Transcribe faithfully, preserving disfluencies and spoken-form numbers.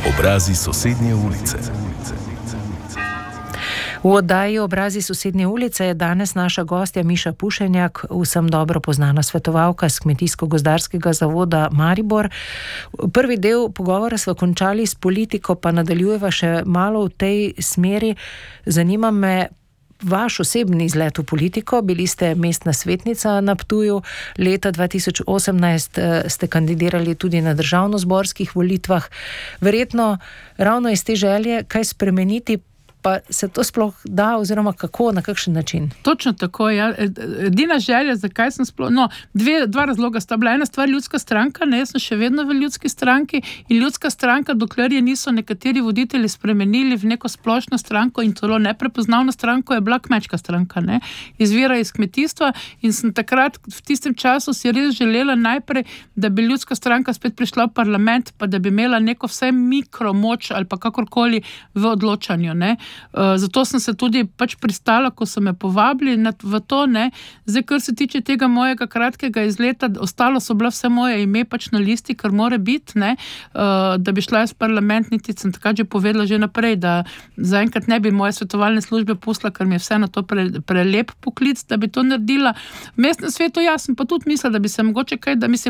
Obrazi sosednje ulice. V oddaji Obrazi sosednje ulice je danes naša gostja Miša Pušenjak, vsem dobro poznana svetovalka z Kmetijsko-gozdarskega zavoda Maribor. Prvi del pogovora sva končali s politiko, pa nadaljujeva še malo v tej smeri. Zanima me vaš osebni izlet v politiko. Bili ste mestna svetnica na Ptuju, leta dva tisoč osemnajst ste kandidirali tudi na državnozborskih volitvah. Verjetno ravno iz te želje, kaj spremeniti, pa se to sploh da, oziroma kako, na kakšen način? Točno tako, ja. Edina želja, zakaj sem sploh, no, dve, dva razloga sta bila. Ena stvar, ljudska stranka, ne, jaz sem še vedno v ljudski stranki in ljudska stranka, dokler je niso nekateri voditelji spremenili v neko splošno stranko in tolo neprepoznavno stranko, je bila kmečka stranka, ne. Izvira iz kmetijstva in sem takrat v tistem času si res želela najprej, da bi ljudska stranka spet prišla v parlament, pa da bi imela neko vsaj mikromoč ali pa kakorkoli v odločanju, ne. Uh, zato sem se tudi pač pristala, ko so me povabili v to, ne. Zdaj, kar se tiče tega mojega kratkega izleta, ostalo so bila vse moje ime pač na listi, kar more biti, ne. Uh, da bi šla jaz v parlament, niti sem takrat že povedala že naprej, da zaenkrat ne bi moje svetovalne službe pustila, ker mi je vse na to pre, prelep poklic, da bi to naredila. V mestnem svetu, ja, sem pa tudi mislila, da bi se mogoče kaj, da mislim,